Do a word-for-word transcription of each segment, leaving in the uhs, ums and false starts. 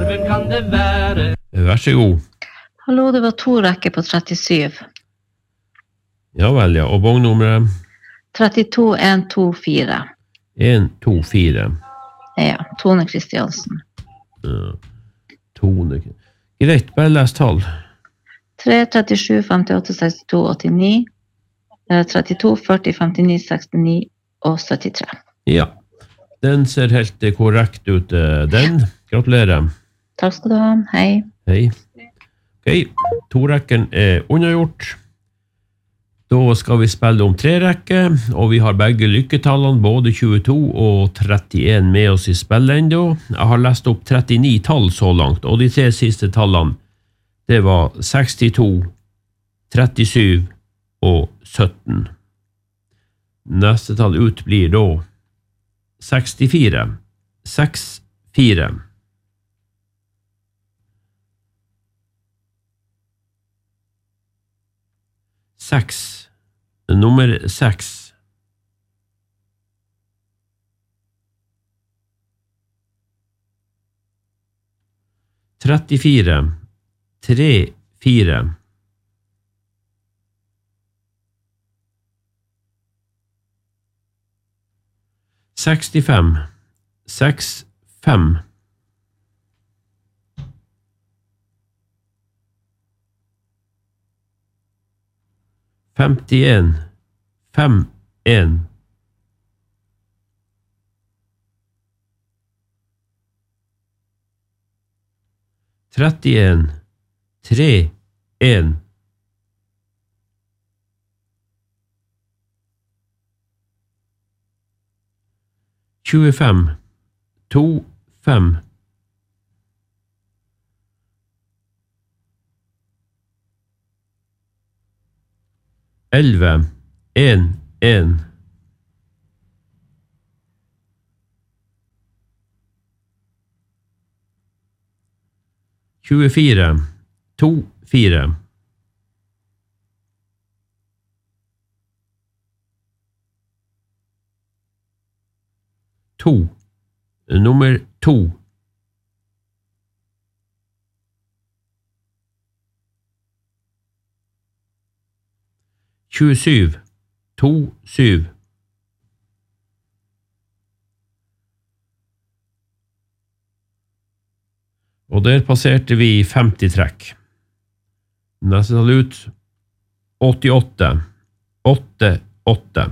hvem kan det være? Vær så god. Hallo, det var to rekker på trettisju. Ja vel, ja. Og vognnummeret? trettito en to fire. en to fire. Ja, Tone Kristiansen. Ja, Tone. Greit, bare les tall. tre trettisju femtiåtte sekstito åttini. trettito førti femtini sekstini og syttitre. Ja, den ser helt korrekt ut, den. Gratulerer. Takk skal du ha. Hei. Hei. Ok, to rekken er unnagjort. Da skal vi spille om tre rekker, og vi har begge lykketallene, både tjueto og trettien med oss i spillet enda. Jeg har lest opp trettini tall så langt, og de tre siste tallene, det var sekstito, trettisju og sytten. Neste tall ut blir da sekstifire, seks fire. Seks. Nummer seks. Trettifire. Tre, fire. Sekstifem. Seks, fem. Femtien, fem, en. Trettien, tre, en. Tjuefem, to, fem. Elve, en, en. Tjuefire, to, fire. To, nummer to. Tjuesyv, to, syv. Og der passerte vi femti trekk. Neste tall ut, åttiåtte, åtte, åtte.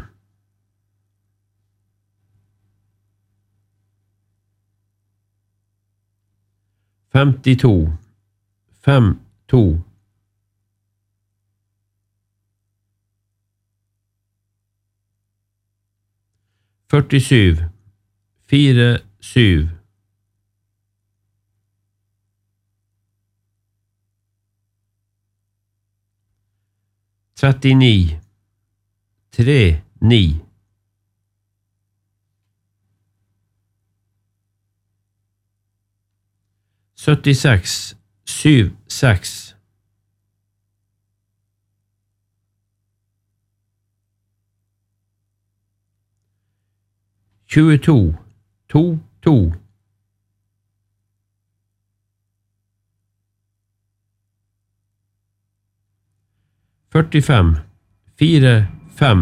Femtito, fem, to. Førtisju, fire, syv. Trettini, tre, ni. Syttiseks, syv, seks. Tjueto, to, to. Førtifem, fire, fem.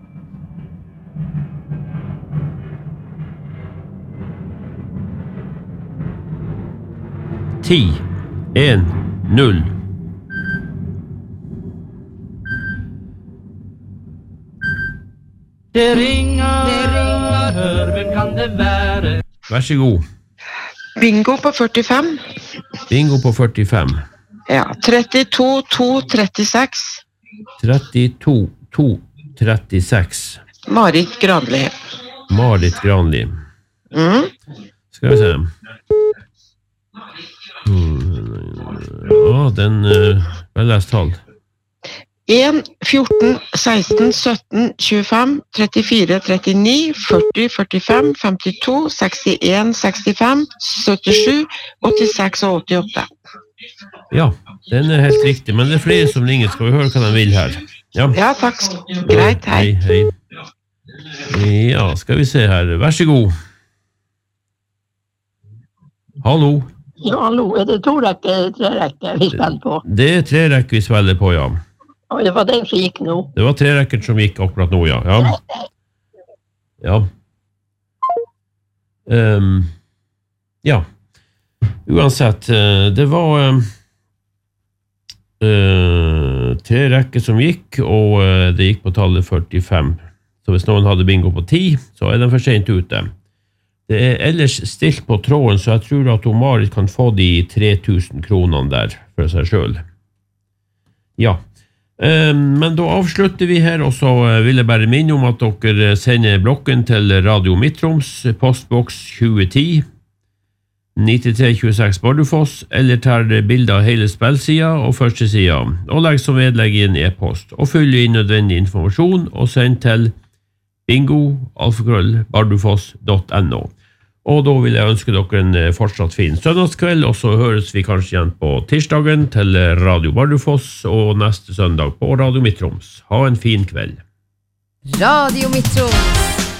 Ti, en, null. Det ringer, det ringer, hør, hvem kan det være? Vær så god. Bingo på førtifem. Bingo på førtifem. Ja, trettito, to, trettiseks. trettito, to, trettiseks. Marit Granli. Marit Granli. Mm. Skal vi se. Ja, den uh, vel lest tall. en, fjorten, seksten, sytten, tjuefem, trettifire, trettini, førti, førtifem, femtito, sekstien, sekstifem, syttisju, åttiseks og åttiåtte. Ja, den er helt riktig, men det er flere som ringer. Skal vi høre hva de vil her? Ja, ja takk. Greit, hei. Hei, hei. Ja, skal vi se her. Vær så god. Hallo. Ja, hallo, er det to rekker eller tre rekker vi spiller på? Det er tre rekker vi spiller på, ja. Og det var den som gikk nå. Det var tre rekker som gikk akkurat nå, ja. Ja. Ja. Um, ja. Uansett, det var uh, tre rekker som gikk, og uh, det gikk på tallet førtifem. Så hvis noen hadde bingo på ti, så er den for sent ute. Det er ellers stilt på tråden, så jeg tror at Marit kan få de tre tusen kronene der for seg selv. Ja. Men da avslutter vi her, og så vil jeg bare minne om at dere sender blokken til Radio Midtroms, postboks tjue ti, nittitre tjueseks Bardufoss, eller tar bilder av hele spillsiden og første siden, og legg som vedlegg i en e-post, og fyll inn nødvendig informasjon, og send til bingo alfakrøll bardufoss punktum no. Og da vil jeg ønske dere en fortsatt fin søndagskveld, og så høres vi kanskje igjen på tirsdagen til Radio Bardufoss, og neste søndag på Radio Midtroms. Ha en fin kveld. Radio Midtroms.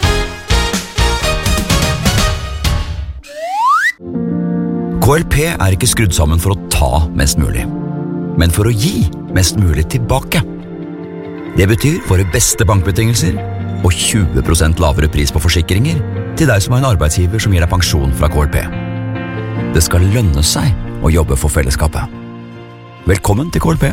K L P er ikke skrudd sammen for å ta mest mulig, men for å gi mest mulig tilbake. Det betyr våre beste bankbetingelser og tjue prosent lavere pris på forsikringer til deg som har en arbeidsgiver som gir deg pensjon fra K L P. Det skal lønne seg å jobbe for fellesskapet. Velkommen til K L P.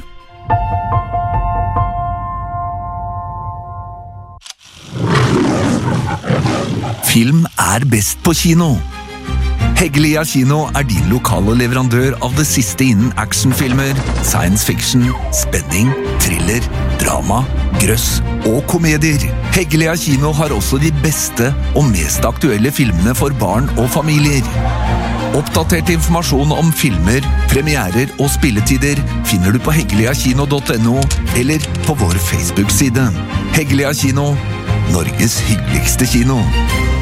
Film er best på kino. Heggelia Kino er din lokale leverandør av det siste innen actionfilmer, science fiction, spenning, thriller, drama, grøss og komedier. Heggelia Kino har også de beste og mest aktuelle filmene for barn og familier. Oppdatert informasjon om filmer, premierer og spilletider finner du på heggelia kino punktum no eller på vår Facebook-side. Heggelia Kino, Norges hyggeligste kino.